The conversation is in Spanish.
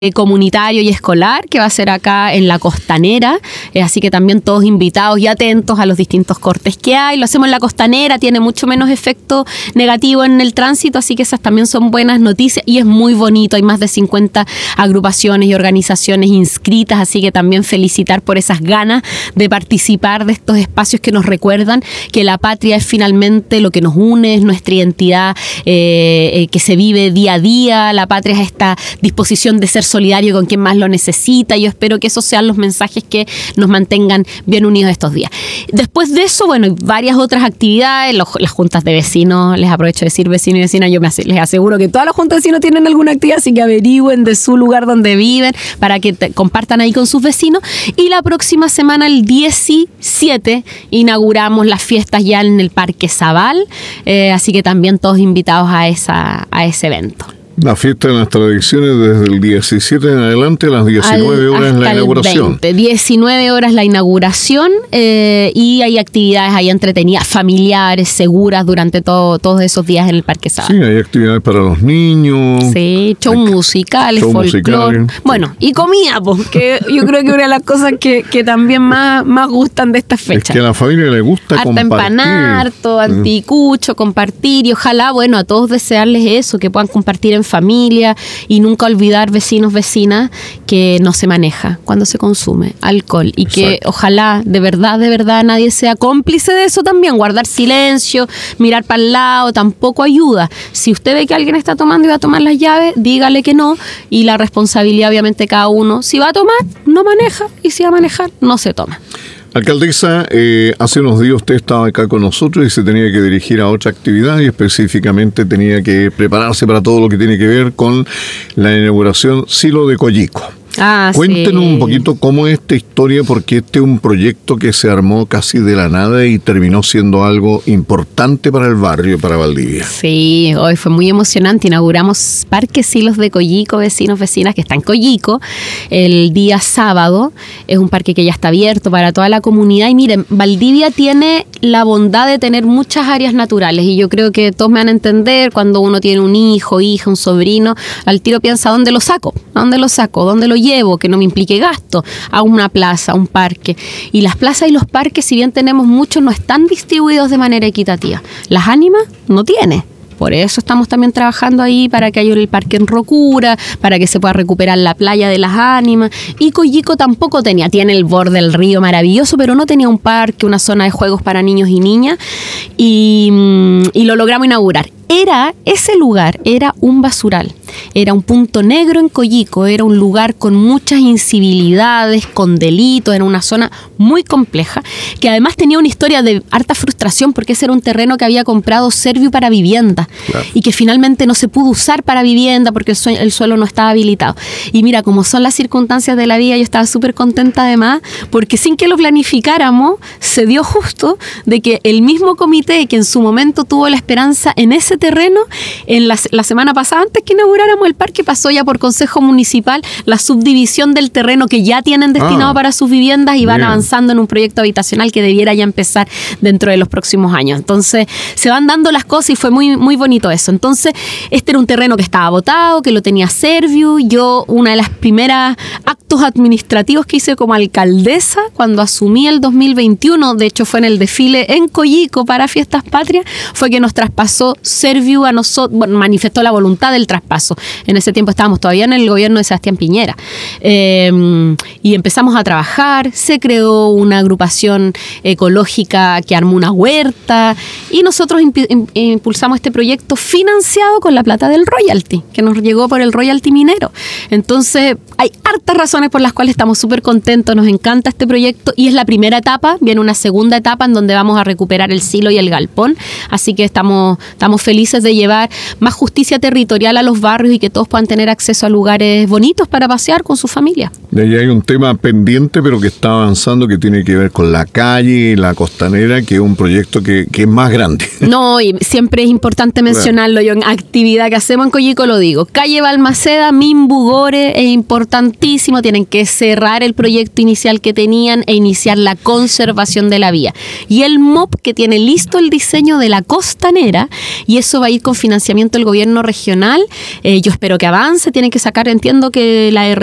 comunitario y escolar que va a ser acá en la Costanera, así que también todos invitados y atentos a los distintos cortes que hay. Lo hacemos en la Costanera, tiene mucho menos efecto negativo en el tránsito, así que esas también son buenas noticias y es muy bonito. Hay más de 50 agrupaciones y organizaciones inscritas, así que también felicitar por esas ganas de participar de estos espacios que nos recuerdan que la patria es finalmente lo que nos une, es nuestra identidad que se vive día a día. La patria es esta disposición de ser solidario con quien más lo necesita. Yo espero que esos sean los mensajes que nos mantengan bien unidos estos días. Después de eso, bueno, varias otras actividades, las juntas de vecinos, les aprovecho de decir vecinos y vecinas, yo les aseguro que todas las juntas de vecinos tienen alguna actividad, así que averigüen de su lugar donde viven para que compartan ahí con sus vecinos. Y la próxima semana, el 17, inauguramos las fiestas ya en el Parque Zabal, así que también todos invitados a ese evento. La fiesta de las tradiciones desde el 17 en adelante, a las 19 horas la inauguración. 19 horas la inauguración y hay actividades ahí entretenidas, familiares, seguras durante todos esos días en el Parque Zabal. Sí, hay actividades para los niños. Sí, show musicales, folclore. Bueno, y comida, porque yo creo que una de las cosas que también más gustan de estas fechas. Es que a la familia le gusta harta compartir. Empanar, todo anticucho, compartir y ojalá, bueno, a todos desearles eso, que puedan compartir en familia y nunca olvidar vecinos, vecinas, que no se maneja cuando se consume alcohol y que ojalá de verdad nadie sea cómplice de eso también. Guardar silencio, mirar para el lado tampoco ayuda. Si usted ve que alguien está tomando y va a tomar las llaves, dígale que no, y la responsabilidad obviamente cada uno. Si va a tomar, no maneja, y si va a manejar, no se toma. Alcaldesa, hace unos días usted estaba acá con nosotros y se tenía que dirigir a otra actividad y específicamente tenía que prepararse para todo lo que tiene que ver con la inauguración Silo de Coyico. Cuéntenos un poquito cómo es esta historia, porque este es un proyecto que se armó casi de la nada y terminó siendo algo importante para el barrio, para Valdivia. Sí, hoy fue muy emocionante. Inauguramos Parque Silos de Coyico, vecinos, vecinas que está en Coyico, el día sábado. Es un parque que ya está abierto para toda la comunidad. Y miren, Valdivia tiene la bondad de tener muchas áreas naturales y yo creo que todos me van a entender cuando uno tiene un hijo, hija, un sobrino, al tiro piensa, ¿dónde lo saco? ¿Dónde lo saco? ¿Dónde lo llevo? Que no me implique gasto. A una plaza, a un parque. Y las plazas y los parques, si bien tenemos muchos, no están distribuidos de manera equitativa. Las Ánimas no tiene. Por eso estamos también trabajando ahí para que haya el parque en Rocura, para que se pueda recuperar la playa de las Ánimas. Y Coyico tampoco tiene el borde del río maravilloso, pero no tenía un parque, una zona de juegos para niños y niñas. Y lo logramos inaugurar. Ese lugar era un basural, era un punto negro en Coyico, era un lugar con muchas incivilidades, con delitos, era una zona muy compleja, que además tenía una historia de harta frustración porque ese era un terreno que había comprado Serviu para vivienda, claro, y que finalmente no se pudo usar para vivienda porque el suelo no estaba habilitado. Y mira, como son las circunstancias de la vida, yo estaba súper contenta además, porque sin que lo planificáramos, se dio justo de que el mismo comité que en su momento tuvo la esperanza en ese terreno, en la semana pasada, antes que inauguráramos el parque, pasó ya por Consejo Municipal la subdivisión del terreno que ya tienen destinado para sus viviendas y van avanzando en un proyecto habitacional que debiera ya empezar dentro de los próximos años. Entonces, se van dando las cosas y fue muy, muy bonito eso. Entonces, este era un terreno que estaba botado, que lo tenía Serviu. Yo, una de las primeras actos administrativos que hice como alcaldesa, cuando asumí el 2021, de hecho fue en el desfile en Coyico para Fiestas Patrias, fue que nos traspasó Serviu a nosotros, bueno, manifestó la voluntad del traspaso. En ese tiempo estábamos todavía en el gobierno de Sebastián Piñera. Y empezamos a trabajar, se creó una agrupación ecológica que armó una huerta y nosotros impulsamos este proyecto financiado con la plata del royalty, que nos llegó por el royalty minero. Entonces, hay hartas razones por las cuales estamos súper contentos, nos encanta este proyecto y es la primera etapa, viene una segunda etapa en donde vamos a recuperar el silo y el galpón, así que estamos felices de llevar más justicia territorial a los barrios y que todos puedan tener acceso a lugares bonitos para pasear con su familia. Y ahí hay un tema pendiente, pero que está avanzando, que tiene que ver con la calle, la Costanera, que es un proyecto que es más grande. No, y siempre es importante mencionarlo. Yo en actividad que hacemos en Coyico lo digo. Calle Balmaceda, Mimbugore, es importantísimo. Tienen que cerrar el proyecto inicial que tenían e iniciar la conservación de la vía. Y el MOP, que tiene listo el diseño de la Costanera, y eso va a ir con financiamiento del gobierno regional. Yo espero que avance, tienen que sacar, entiendo que la